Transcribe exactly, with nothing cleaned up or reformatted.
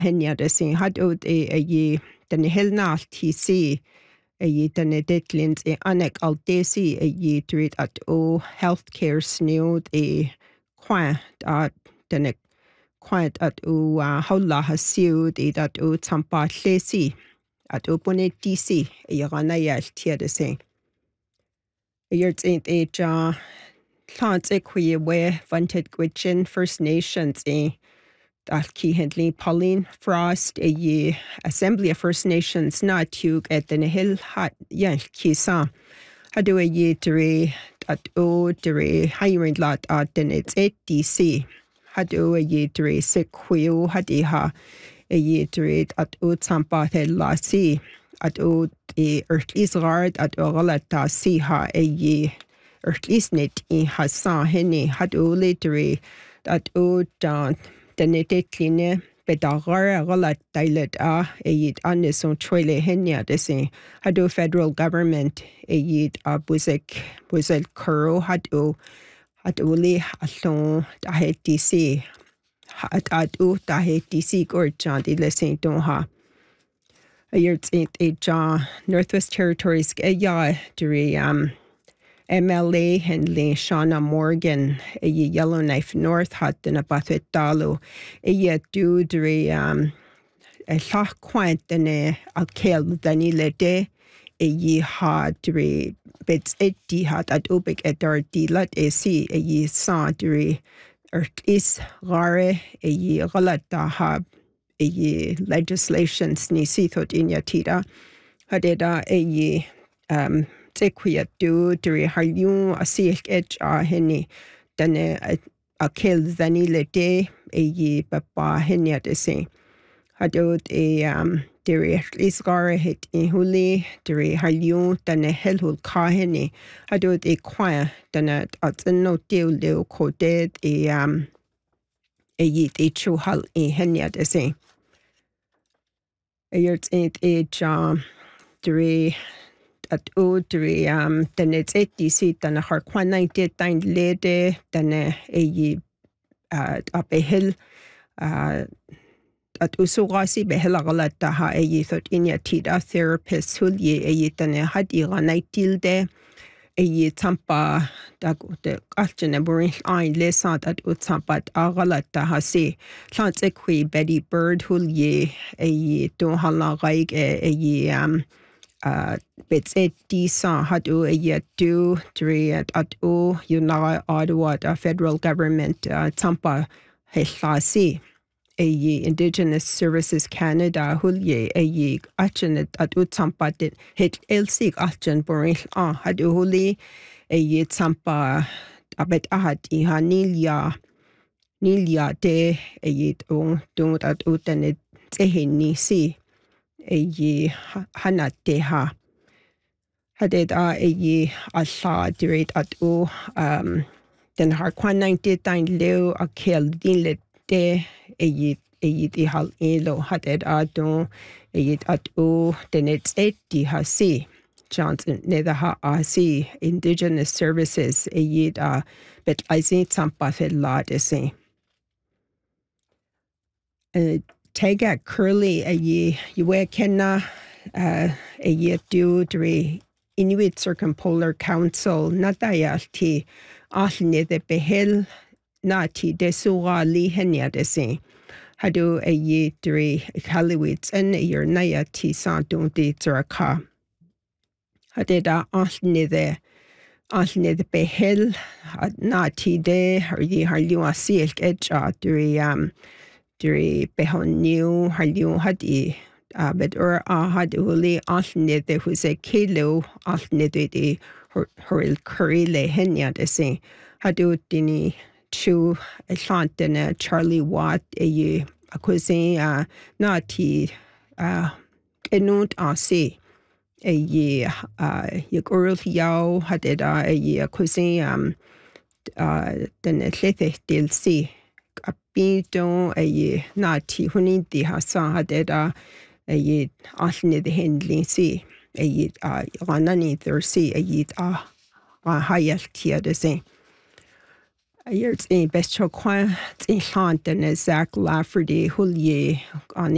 henia de sin had ud e a ye den helnal T C a ye den detlins e anek al desi a ye drid at o healthcare snood e qua at den quite at o hawla ha siwd e dat o tampa llesi at o bonet D C e rana yall tia de sin. Yert ain't a ja Lance Equi we Vanted Gwichin First Nations e Alki Hendley Pauline Frost a ye Assembly of First Nations na tug at the hill hat yan kisa. Hadu a ye dere at o dere hiring lot at den it's eight D C. Hadu a ye dere sequio hadiha a ye dere at o tampa la si at o e earthly's guard at o galata si ha a ye Earthlisnet i hasa henne had o later that o dan den detline bedagar galat dilet a eid anison troile henya de se had o federal government eid a buzek buzel kuro had o had oli alon da het D C had at o da het D C gor jan di lesen don ha a year a ja Northwest Territories a ya duri um M L A Henley Shauna Morgan a Yellowknife North hat in a Bathwit Dalu a ye do dre um a lach quint in a alkel danile de a ye ha dre bits it di hat at ubik et dar di lat a si a ye sa dre ert is rare a ye galata ha a ye legislations ni si thot in yatida hadeda a ye um Tequia do dre harlion a silk edge a henny dan a kill zanile de a ye papa henny at the same. Hadod a um dere isgar hit in huli dere harlion dan a hellhul ka henny. Hadod a choir dan at no deal leo coded a um a ye a true hal a henny at the same. A yurt ain't a jam dere at o dre um den it's eight D C dan a har quan ninety dan lede dan a ye uh up a hill uh at usugasi behela galata ha a ye thot inya tida therapist hulye a ye dan a had ira naitilde a ye tampa da de altene borin ein lesant at utampa a galata ha se Lance Equi Betty Bird hulye a ye don hala gaig a ye um Uh, bits it disa had o a yet do dre at at o United Ottawa a federal government uh, tampa helasi a ye Indigenous Services Canada hulye a ye achin at o tampa dit hit elsig achin borin ah had o huli a ye tampa abet ahad I ha nilia nilia de a ye o don't at o tenet tehini si a ye hanat deha haded a a ye a sha direct at o um den har quan ninety dine leo a kill dinlet de a ye a ye di hal elo haded a don a ye at o den it's eight di ha si Johnson nether ha a si Indigenous Services a ye a bet I see tampa fel la de se Tega curly a ye yue kenna uh, a ye do dre Inuit Circumpolar Council natayalti alne de behel nati de sura li henya de se hadu a ye dre Hollywood and your naya ti san don't de traka hadeda alne de alne de behel nati de or ye harlu a silk edja dre um dre behon new harlu hadi Uh, but or a had uli alne de was a kilo alne de de horil currile henya de se hadu dini chu a chantene Charlie Watt a ye a cuisine uh nati uh enut a se a ye uh ye goril yao hadeda a ye a cuisine um uh den lethe del se a bidon a ye nati huni di hasa hadeda a ye alne de hendling si a ye a ranani there si a ye a a hayal tia de se a year it's a best cho kwa it's a haunt and a Zach Lafferty hulye on